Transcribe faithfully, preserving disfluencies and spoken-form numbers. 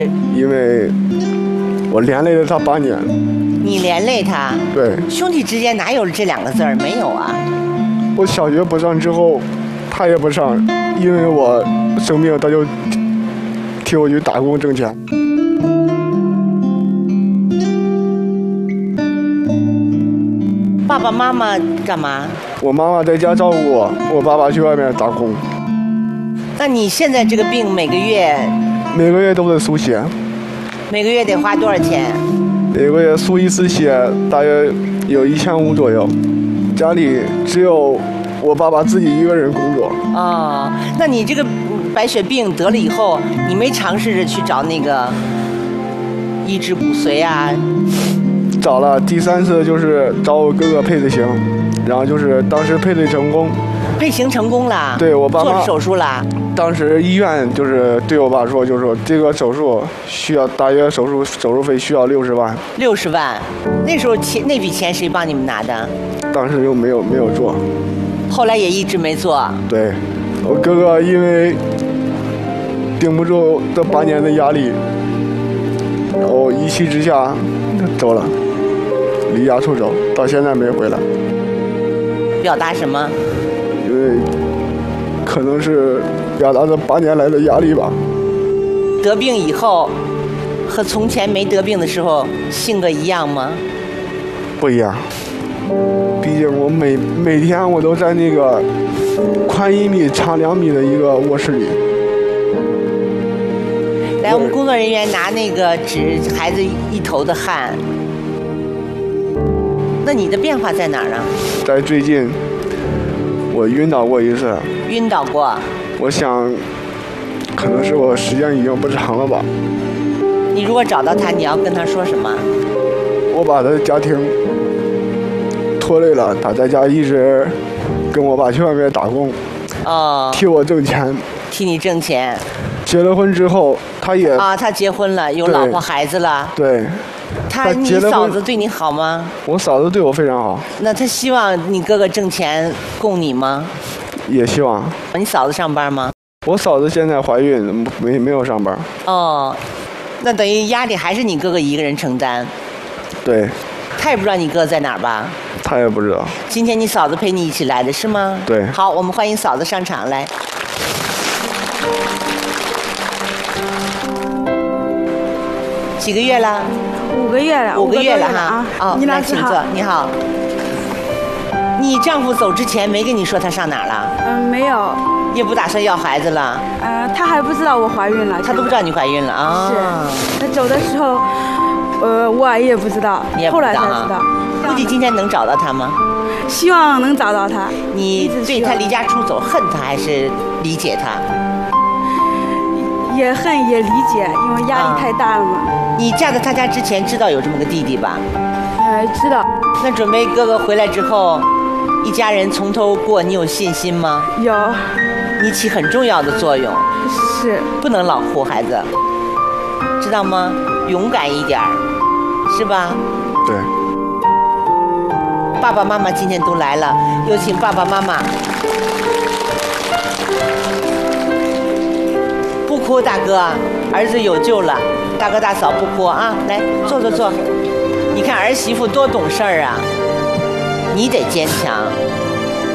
因为我连累了他八年。 你连累他？ 对。 兄弟之间哪有这两个字儿？没有啊。 我小学不上之后，他也不上，因为我生病，他就替我去打工挣钱。 爸爸妈妈干嘛？ 我妈妈在家照顾我，我爸爸去外面打工。 那你现在这个病每个月？ 每个月都得输血。 每个月得花多少钱？ 每个月输一次血大约有一千五左右，家里只有我爸爸自己一个人工作。 哦，那你这个白血病得了以后，你没尝试着去找那个移植骨髓啊？ 找了，第三次就是找我哥哥配的型，然后就是当时配对成功。 配型成功了？ 对，我爸妈做手术了。 当时医院就是对我爸说，就是说这个手术需要大约手术手术费需要六十万。 六十万，那时候钱那笔钱谁帮你们拿的？ 当时又没有没有做， 后来也一直没做。 对，我哥哥因为顶不住这八年的压力，然后一气之下走了，离家出走，到现在没回来。 表达什么？ 因为可能是表达这八年来的压力吧。 得病以后和从前没得病的时候性格一样吗？ 不一样，毕竟我每每天我都在那个宽一米长两米的一个卧室里。 来，我们工作人员拿那个纸，孩子一头的汗。那你的变化在哪儿呢？ 在最近，我晕倒过一次。 晕倒过？ 我想，可能是我时间已经不长了吧。 你如果找到他，你要跟他说什么？ 我把他的家庭拖累了，他在家一直跟我爸去外面打工， 哦， 替我挣钱。 替你挣钱。 结了婚之后，他也啊，他结婚了，有老婆孩子了。 对。 他，你嫂子对你好吗？ 我嫂子对我非常好。 那他希望你哥哥挣钱供你吗？ 也希望。 你嫂子上班吗？ 我嫂子现在怀孕，没没有上班。 哦，那等于压力还是你哥哥一个人承担。 对。 他也不知道你哥在哪儿吧？ 他也不知道。 今天你嫂子陪你一起来的是吗？ 对。 好，我们欢迎嫂子上场来。几个月了？ 五个月了。 五个月了哈。 哦，你来请坐。你好。你丈夫走之前没跟你说他上哪儿了？ 嗯，没有。 也不打算要孩子了？ 呃，他还不知道我怀孕了。 他都不知道你怀孕了啊？ 是。他走的时候，呃，我也不知道。 你也不知道。 后来才知道。 估计今天能找到他吗？ 希望能找到他。 你对他离家出走恨他还是理解他？ 也恨也理解，因为压力太大了嘛。 你嫁到他家之前知道有这么个弟弟吧？ 呃，知道。 那准备哥哥回来之后，一家人从头过，你有信心吗？ 有。 你起很重要的作用。 是。 不能老护孩子，知道吗？勇敢一点，是吧？ 对。 爸爸妈妈今天都来了，有请爸爸妈妈。不哭，大哥，儿子有救了。大哥大嫂不哭啊，来坐坐坐。你看儿媳妇多懂事儿啊，你得坚强。